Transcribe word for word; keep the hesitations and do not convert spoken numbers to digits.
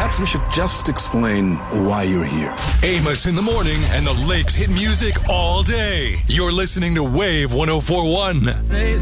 perhaps we should just explain why you're here. Amos in the morning and the Lakes hit music all day. You're listening to Wave one oh four one.